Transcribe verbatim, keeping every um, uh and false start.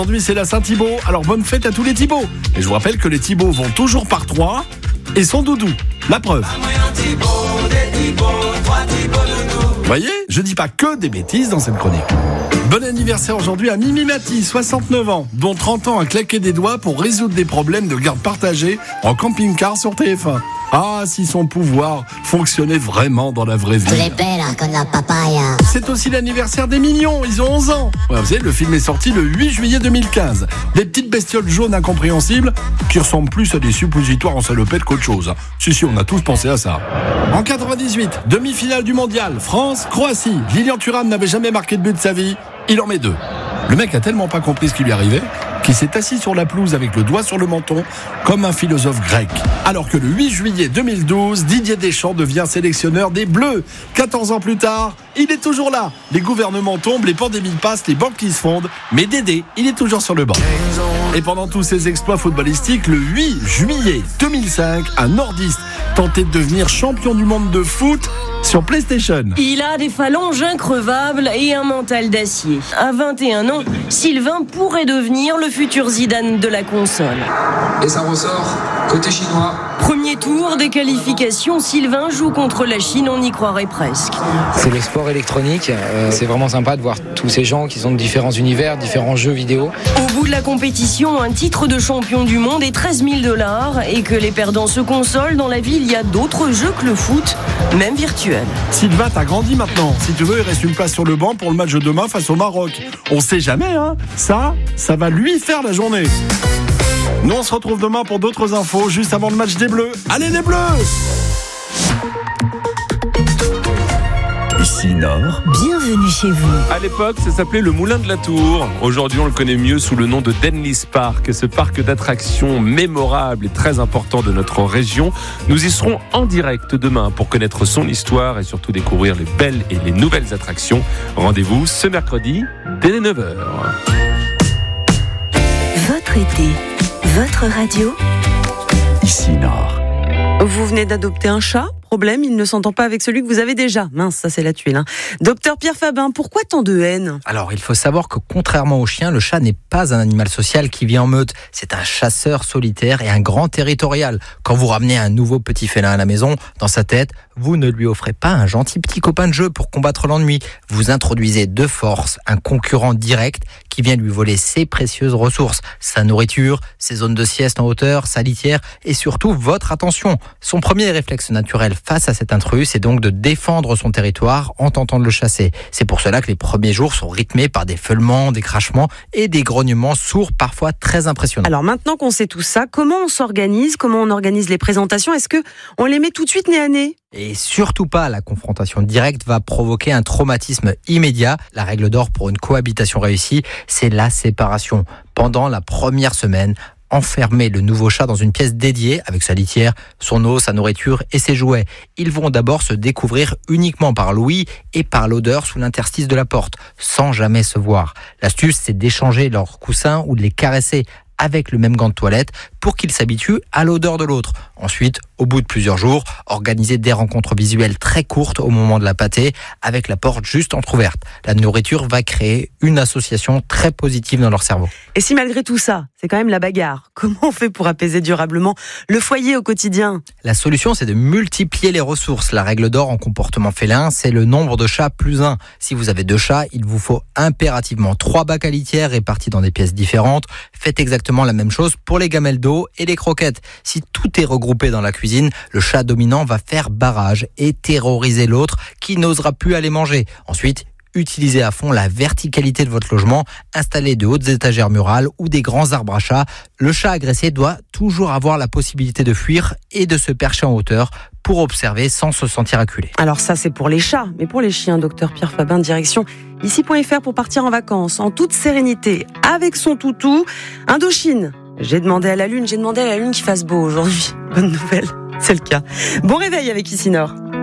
Aujourd'hui, c'est la Saint-Thibaut. Alors, bonne fête à tous les Thibauts. Et je vous rappelle que les Thibauts vont toujours par trois et sont doudou. La preuve. Vous voyez, je dis pas que des bêtises dans cette chronique. Bon anniversaire aujourd'hui à Mimi Mati, soixante-neuf ans, dont trente ans à claquer des doigts pour résoudre des problèmes de garde partagée en camping-car sur T F un. Ah, si son pouvoir fonctionnait vraiment dans la vraie vie. Tu es belle hein, comme la papaya. C'est aussi l'anniversaire des Mignons, ils ont onze ans. Ouais, vous savez, le film est sorti le huit juillet deux mille quinze. Des petites bestioles jaunes incompréhensibles qui ressemblent plus à des suppositoires en salopette qu'autre chose. Si, si, on a tous pensé à ça. En quatre-vingt-dix-huit, demi-finale du mondial, France-Croatie. Lilian Thuram n'avait jamais marqué de but de sa vie, il en met deux. Le mec a tellement pas compris ce qui lui arrivait qu'il s'est assis sur la pelouse avec le doigt sur le menton comme un philosophe grec. Alors que le huit juillet deux mille douze, Didier Deschamps devient sélectionneur des Bleus. quatorze ans plus tard, il est toujours là. Les gouvernements tombent, les pandémies passent, les banques qui se fondent, mais Dédé, il est toujours sur le banc. Et pendant tous ces exploits footballistiques, le huit juillet deux mille cinq, un nordiste tentait de devenir champion du monde de foot sur PlayStation. Il a des phalanges increvables et un mental d'acier. À vingt et un ans, Sylvain pourrait devenir le futur Zidane de la console. Et ça ressort côté chinois. Premier tour des qualifications, Sylvain joue contre la Chine, on y croirait presque. C'est le sport électronique, euh, c'est vraiment sympa de voir tous ces gens qui sont de différents univers, différents jeux vidéo. Au bout de la compétition, un titre de champion du monde et treize mille dollars, et que les perdants se consolent, dans la vie il y a d'autres jeux que le foot, même virtuel. Sylvain, t'as grandi maintenant. Si tu veux, il reste une place sur le banc pour le match de demain face au Maroc. On sait jamais, hein. Ça, ça va lui faire la journée. Nous, on se retrouve demain pour d'autres infos, juste avant le match des Bleus. Allez les Bleus! Ici Nord. Bienvenue chez vous. À l'époque, ça s'appelait le Moulin de la Tour. Aujourd'hui, on le connaît mieux sous le nom de Denlis Park, ce parc d'attractions mémorable et très important de notre région. Nous y serons en direct demain pour connaître son histoire et surtout découvrir les belles et les nouvelles attractions. Rendez-vous ce mercredi dès neuf heures. Votre été, votre radio. Ici Nord. Vous venez d'adopter un chat ? Problème, il ne s'entend pas avec celui que vous avez déjà. Mince, ça c'est la tuile. Hein. Docteur Pierre Fabin, pourquoi tant de haine ? Alors, il faut savoir que contrairement au chien, le chat n'est pas un animal social qui vit en meute. C'est un chasseur solitaire et un grand territorial. Quand vous ramenez un nouveau petit félin à la maison, dans sa tête, vous ne lui offrez pas un gentil petit copain de jeu pour combattre l'ennui. Vous introduisez de force un concurrent direct qui vient lui voler ses précieuses ressources, sa nourriture, ses zones de sieste en hauteur, sa litière et surtout votre attention. Son premier réflexe naturel face à cet intrus, c'est donc de défendre son territoire en tentant de le chasser. C'est pour cela que les premiers jours sont rythmés par des feulements, des crachements et des grognements sourds parfois très impressionnants. Alors maintenant qu'on sait tout ça, comment on s'organise ? Comment on organise les présentations ? Est-ce que on les met tout de suite nez à nez ? Et surtout pas, la confrontation directe va provoquer un traumatisme immédiat. La règle d'or pour une cohabitation réussie, c'est la séparation. Pendant la première semaine, enfermer le nouveau chat dans une pièce dédiée avec sa litière, son eau, sa nourriture et ses jouets. Ils vont d'abord se découvrir uniquement par l'ouïe et par l'odeur sous l'interstice de la porte, sans jamais se voir. L'astuce, c'est d'échanger leurs coussins ou de les caresser avec le même gant de toilette pour qu'ils s'habituent à l'odeur de l'autre. Ensuite, au bout de plusieurs jours, organiser des rencontres visuelles très courtes au moment de la pâtée avec la porte juste entrouverte. La nourriture va créer une association très positive dans leur cerveau. Et si malgré tout ça, c'est quand même la bagarre, comment on fait pour apaiser durablement le foyer au quotidien ? La solution, c'est de multiplier les ressources. La règle d'or en comportement félin, c'est le nombre de chats plus un. Si vous avez deux chats, il vous faut impérativement trois bacs à litière répartis dans des pièces différentes. Faites exactement la même chose pour les gamelles d'eau et les croquettes. Si tout est regroupé dans la cuisine, le chat dominant va faire barrage et terroriser l'autre qui n'osera plus aller manger. Ensuite, utilisez à fond la verticalité de votre logement, installez de hautes étagères murales ou des grands arbres à chat. Le chat agressé doit toujours avoir la possibilité de fuir et de se percher en hauteur pour observer sans se sentir acculé. Alors ça, c'est pour les chats, mais pour les chiens, docteur Pierre Fabin, direction ici point f r pour partir en vacances en toute sérénité avec son toutou. Indochine. J'ai demandé à la lune, j'ai demandé à la lune qu'il fasse beau aujourd'hui. Bonne nouvelle, c'est le cas. Bon réveil avec Ici Nord.